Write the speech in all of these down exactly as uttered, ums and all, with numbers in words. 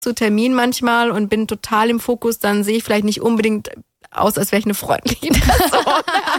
zu Terminen manchmal und bin total im Fokus, dann sehe ich vielleicht nicht unbedingt aus, als wäre ich eine freundliche Person. Da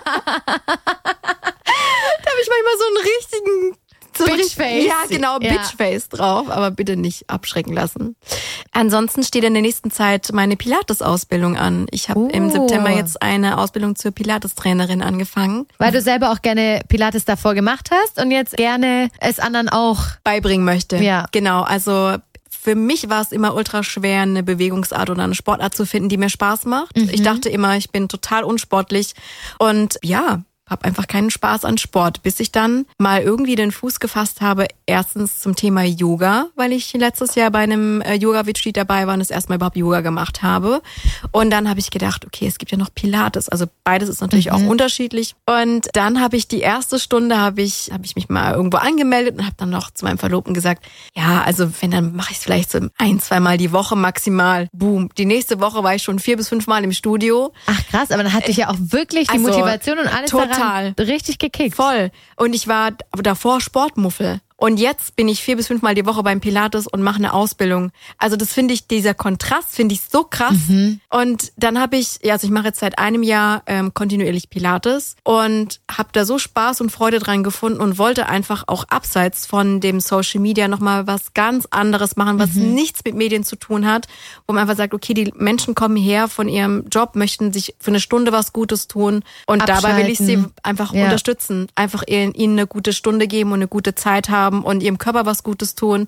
habe ich manchmal so einen richtigen so Bitchface. Ja, genau, ja. Bitchface drauf, aber bitte nicht abschrecken lassen. Ansonsten steht in der nächsten Zeit meine Pilates-Ausbildung an. Ich habe Oh. im September jetzt eine Ausbildung zur Pilates-Trainerin angefangen. Weil du selber auch gerne Pilates davor gemacht hast und jetzt gerne es anderen auch beibringen möchte. Ja. Genau, also für mich war es immer ultra schwer, eine Bewegungsart oder eine Sportart zu finden, die mir Spaß macht. Mhm. Ich dachte immer, ich bin total unsportlich und ja, habe einfach keinen Spaß an Sport, bis ich dann mal irgendwie den Fuß gefasst habe, erstens zum Thema Yoga, weil ich letztes Jahr bei einem Yoga-Retreat dabei war und das erste Mal überhaupt Yoga gemacht habe. Und dann habe ich gedacht, okay, es gibt ja noch Pilates, also beides ist natürlich Mhm. auch unterschiedlich. Und dann habe ich die erste Stunde, habe ich habe ich mich mal irgendwo angemeldet und habe dann noch zu meinem Verlobten gesagt, ja, also wenn, dann mache ich es vielleicht so ein, zweimal die Woche maximal. Boom. Die nächste Woche war ich schon vier bis fünf Mal im Studio. Ach krass, aber dann hat dich ja auch wirklich die Also, Motivation und alles total. daran richtig gekickt. Voll. Und ich war davor Sportmuffel. Und jetzt bin ich vier bis fünfmal die Woche beim Pilates und mache eine Ausbildung. Also das finde ich, dieser Kontrast finde ich so krass. Mhm. Und dann habe ich, ja, also ich mache jetzt seit einem Jahr ähm, kontinuierlich Pilates und habe da so Spaß und Freude dran gefunden und wollte einfach auch abseits von dem Social Media nochmal was ganz anderes machen, was Mhm. nichts mit Medien zu tun hat, wo man einfach sagt, okay, die Menschen kommen her von ihrem Job, möchten sich für eine Stunde was Gutes tun und dabei will ich sie Abschalten. einfach Ja. unterstützen, einfach ihnen ihnen eine gute Stunde geben und eine gute Zeit haben und ihrem Körper was Gutes tun.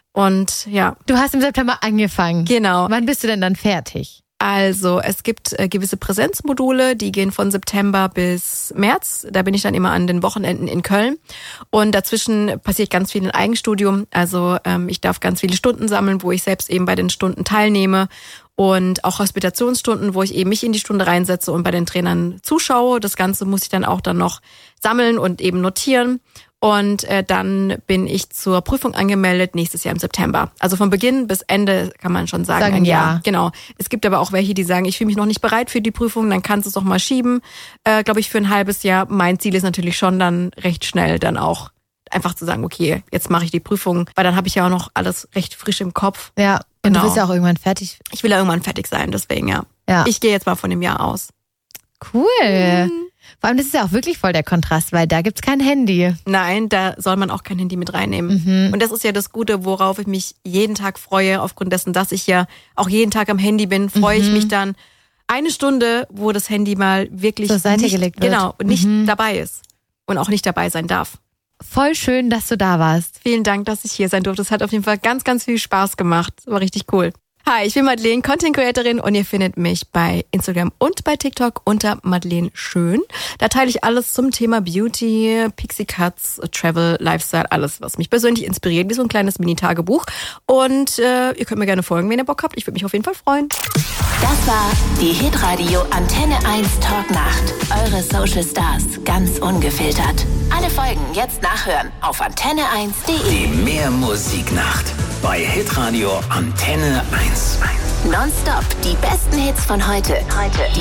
Und ja, Du hast im September angefangen. genau. Wann bist du denn dann fertig? Also es gibt äh, gewisse Präsenzmodule, die gehen von September bis März. Da bin ich dann immer an den Wochenenden in Köln. Und dazwischen passiert ganz viel im Eigenstudium. Also ähm, ich darf ganz viele Stunden sammeln, wo ich selbst eben bei den Stunden teilnehme. Und auch Hospitationsstunden, wo ich eben mich in die Stunde reinsetze und bei den Trainern zuschaue. Das Ganze muss ich dann auch dann noch sammeln und eben notieren. Und äh, dann bin ich zur Prüfung angemeldet nächstes Jahr im September. Also von Beginn bis Ende kann man schon sagen, Sagen ein Jahr. ja. Genau. Es gibt aber auch welche, die sagen, ich fühle mich noch nicht bereit für die Prüfung, dann kannst du es doch mal schieben, äh, glaube ich, für ein halbes Jahr. Mein Ziel ist natürlich schon dann recht schnell dann auch einfach zu sagen, okay, jetzt mache ich die Prüfung, weil dann habe ich ja auch noch alles recht frisch im Kopf. Ja, und Genau. du bist ja auch irgendwann fertig. Ich will ja irgendwann fertig sein, deswegen ja. Ja. Ich gehe jetzt mal von dem Jahr aus. Cool. Vor allem, das ist ja auch wirklich voll der Kontrast, weil da gibt's kein Handy. Nein, da soll man auch kein Handy mit reinnehmen. Mhm. Und das ist ja das Gute, worauf ich mich jeden Tag freue, aufgrund dessen, dass ich ja auch jeden Tag am Handy bin, freue ich Mhm. mich dann eine Stunde, wo das Handy mal wirklich Zur Seite nicht, gelegt wird. genau, und nicht Mhm. dabei ist und auch nicht dabei sein darf. Voll schön, dass du da warst. Vielen Dank, dass ich hier sein durfte. Es hat auf jeden Fall ganz, ganz viel Spaß gemacht. War richtig cool. Hi, ich bin Madeleine, Content Creatorin und ihr findet mich bei Instagram und bei TikTok unter Madeleine Schön. Da teile ich alles zum Thema Beauty, Pixie Cuts, Travel, Lifestyle, alles, was mich persönlich inspiriert, wie so ein kleines Mini-Tagebuch. Und äh, ihr könnt mir gerne folgen, wenn ihr Bock habt. Ich würde mich auf jeden Fall freuen. Das war die Hitradio Antenne eins Talk Nacht. Eure Social Stars ganz ungefiltert. Alle Folgen jetzt nachhören auf antenne eins punkt de. Die Mehr Musiknacht bei Hitradio Antenne eins. Nonstop die besten Hits von heute. Heute.